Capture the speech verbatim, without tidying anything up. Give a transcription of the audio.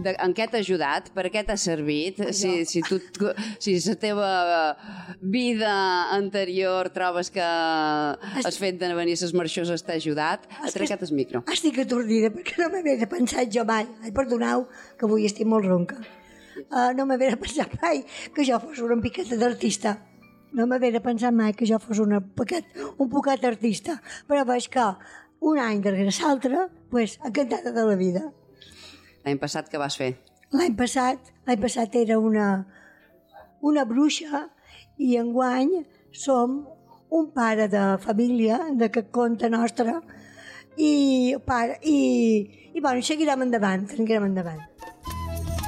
de, en què t'ha ajudat, per què t'ha servit, si, si, tu, si la teva vida anterior trobes que has fet de venir a les marxoses t'ha ajudat. Atreca't el micro. Estic atordida perquè no m'havia pensat jo mai. Ai, perdoneu, que avui estic molt ronca. Uh, no m'havia pensat mai que jo fos una piqueta d'artista. No m'havia pensat mai que jo fos una poquet, un poquet artista. Però veig que un any darrere l'altre, pues, encantada de la vida. L'any passat què vas fer? L'any passat, l'any passat era una, una bruixa i enguany som un pare de família d'aquest conte nostre i, pare, i, i bueno, seguirem endavant, seguirem endavant.